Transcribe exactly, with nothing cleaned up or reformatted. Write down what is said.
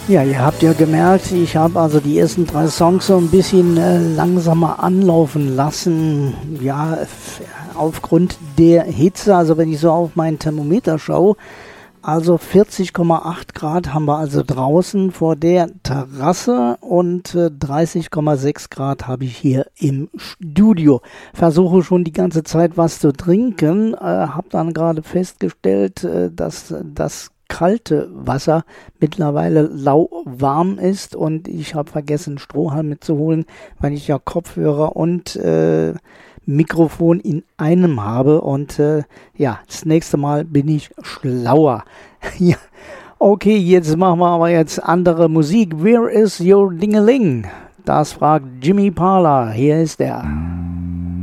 Ja, ihr habt ja gemerkt, ich habe also die ersten drei Songs so ein bisschen äh, langsamer anlaufen lassen. Ja, f- aufgrund der Hitze, also wenn ich so auf meinen Thermometer schaue, also vierzig Komma acht Grad haben wir also draußen vor der Terrasse und äh, dreißig Komma sechs Grad habe ich hier im Studio. Versuche schon die ganze Zeit was zu trinken, äh, habe dann gerade festgestellt, äh, dass das kalte Wasser mittlerweile lauwarm ist und ich habe vergessen, Strohhalm mitzuholen, weil ich ja Kopfhörer und äh, Mikrofon in einem habe und äh, ja, das nächste Mal bin ich schlauer. Ja, okay, jetzt machen wir aber jetzt andere Musik. Where is your Dingeling? Das fragt Jimmy Parler. Hier ist er.